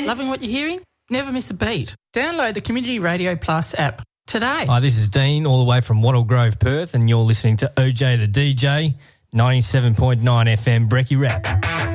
Loving what you're hearing? Never miss a beat. Download the Community Radio Plus app today. Hi, this is Dean, all the way from Wattle Grove, Perth, and you're listening to OJ the DJ, 97.9 FM Brekkie Rap.